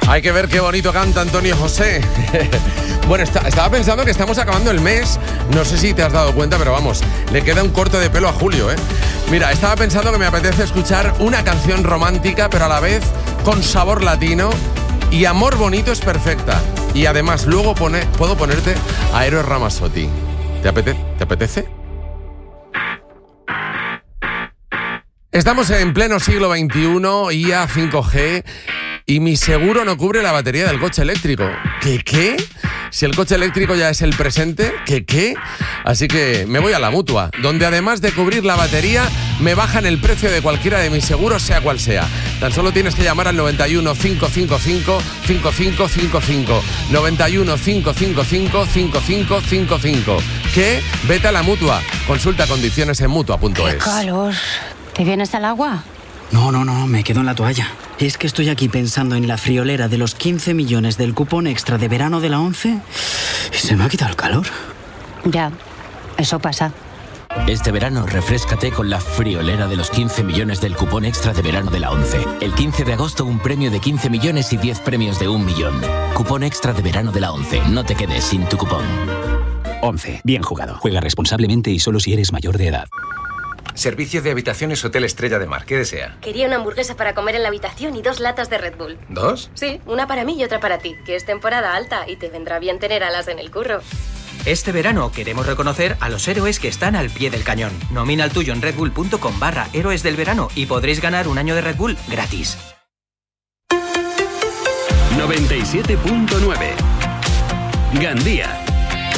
Hay que ver qué bonito canta Antonio José. Bueno, estaba pensando que estamos acabando el mes. No sé si te has dado cuenta, pero vamos, le queda un corte de pelo a Julio, ¿eh? Mira, estaba pensando que me apetece escuchar una canción romántica, pero a la vez con sabor latino. Y Amor Bonito es perfecta. Y además luego puedo ponerte a Eros Ramazzotti. ¿Te apetece? Estamos en pleno siglo XXI, IA 5G, y mi seguro no cubre la batería del coche eléctrico. ¿Qué? Si el coche eléctrico ya es el presente, ¿qué? Así que me voy a la Mutua, donde además de cubrir la batería, me bajan el precio de cualquiera de mis seguros, sea cual sea. Tan solo tienes que llamar al 91 555 5555. 91 555 5555. ¿Qué? Vete a la Mutua. Consulta condiciones en Mutua.es. ¡Qué calor! ¿Te vienes al agua? No, me quedo en la toalla. Es que estoy aquí pensando en la friolera de los 15 millones del cupón extra de verano de la 11 y se me ha quitado el calor. Ya, eso pasa. Este verano refréscate con la friolera de los 15 millones del cupón extra de verano de la 11. El 15 de agosto un premio de 15 millones y 10 premios de 1 millón. Cupón extra de verano de la 11. No te quedes sin tu cupón. 11. Bien jugado. Juega responsablemente y solo si eres mayor de edad. Servicio de habitaciones Hotel Estrella de Mar. ¿Qué desea? Quería una hamburguesa para comer en la habitación y 2 latas de Red Bull. ¿2? Sí, una para mí y otra para ti, que es temporada alta y te vendrá bien tener alas en el curro. Este verano queremos reconocer a los héroes que están al pie del cañón. Nomina el tuyo en redbull.com/héroes del verano y podréis ganar un año de Red Bull gratis. 97.9 Gandía.